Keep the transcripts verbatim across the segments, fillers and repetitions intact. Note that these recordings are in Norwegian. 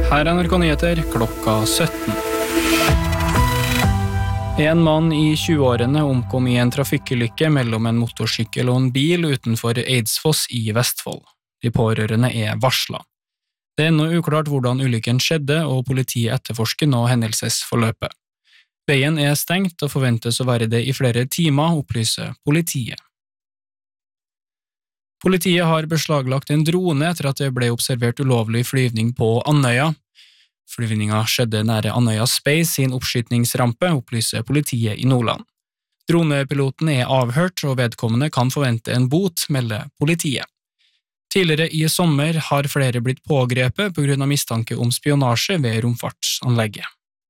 Her er N R K Nyheter klokka sytten. En mann i tjueårene omkom i en trafikkulykke mellom en motorsykkel og en bil utenfor Eidsfoss i Vestfold. De pårørende er varslet. Det er ennå uklart hvordan ulykken skjedde, og politiet etterforsker nå hendelsesforløpet. Veien er stengt og forventes å være det i flere timer, opplyser politiet. Politiet har beslaglagt en drone etter at det ble observert ulovlig flyvning på Andøya. Flyvninga skjedde nære Andøya Space sin oppskytningsrampe, opplyser politiet i Nordland. Dronepiloten er avhørt, og vedkommende kan forvente en bot, melder politiet. Tidligere i sommer har flere blitt pågrepet på grunn av mistanke om spionasje ved romfartsanlegget.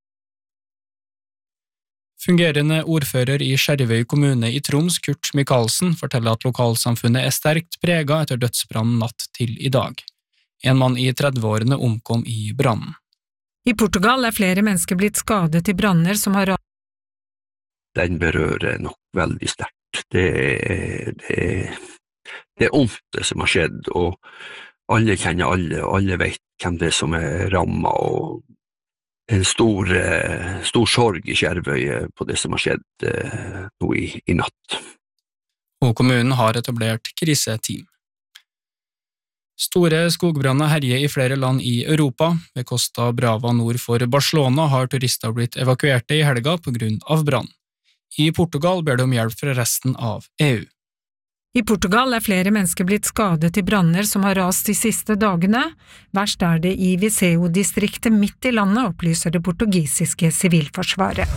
Fungerende ordfører i Skjervøy kommune i Troms, Kurt Michaelsen, forteller at lokalsamfunnet er sterkt preget etter dødsbrannen natt til i dag. En mann i trettiårene omkom i brannen. I Portugal er flere mennesker blitt skadet i branner som har... Den berører nok veldig sterkt. Det er, det er, det er ondt det som har skjedd, og alle kjenner alle, og alle vet hvem det er som er rammet, og en stor, stor sorg i Skjervøy på det som har skjedd nå i, i natt. Og kommunen har etablert kriseteam. Store skogbranner herjer i flere land i Europa. Ved Costa Brava nord for Barcelona har turister blitt evakuerte i helga på grunn av brann. I Portugal ber de om hjelp fra resten av E U. I Portugal er flere mennesker blitt skadet i branner som har rast de siste dagene. Verst er det i Viseu-distriktet midt i landet, opplyser det portugisiske sivilforsvaret.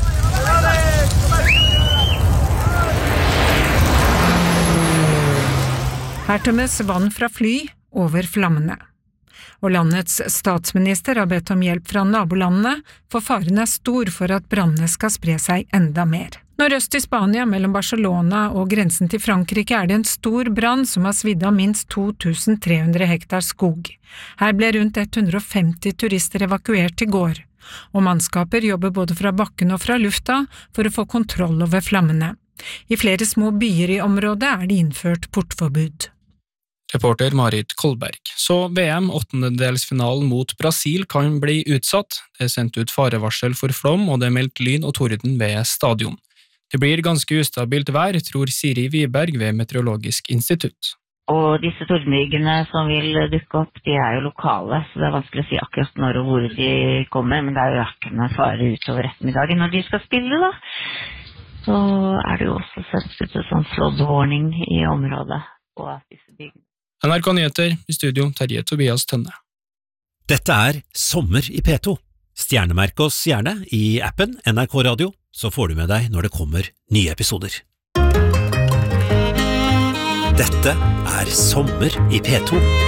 Her tømmes vann fra fly over flammene. Og landets statsminister har bedt om hjelp fra nabolandene, for faren er stor for at brannene skal spre seg enda mer. Nordøst i Spania, mellom Barcelona og grensen til Frankrike, er det en stor brann som har svidd av minst to tusen tre hundre hektar skog. Her ble rundt hundre og femti turister evakuert i går, og mannskaper jobber både fra bakken og fra lufta for å få kontroll over flammene. I flere små byer i området er det innført portforbud. Reporter Marit Kolberg. Så V M åttendedelsfinalen mot Brasil kan bli utsatt. Det er sendt ut farevarsel for flom, og det er meldt lyn og torden ved stadion. Det blir ganske ustabilt vær, tror Siri Wiberg ved Meteorologisk institutt. Og disse tordenbygene som vil dukke opp, de er jo lokale, så det er vanskelig å si akkurat når og hvor de kommer, men det er jo økende fare utover ettermiddagen når de skal spille da. Så er det jo også sendt ut en sånn flood warning i området på disse bygene. N R K Nyheter, i studio Terje Tobias Tønne. Dette er Sommer i P to. Stjernemerk oss gjerne i appen N R K Radio, så får du med deg når det kommer nye episoder. Dette er Sommer i P to.